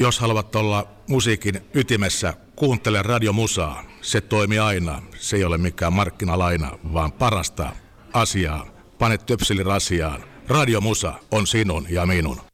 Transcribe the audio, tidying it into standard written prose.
Jos haluat olla musiikin ytimessä, kuuntele radiomusaa. Se toimii aina. Se ei ole mikään markkinalaina, vaan parasta asiaa. Pane töpseli rasiaan. Radiomusa on sinun ja minun.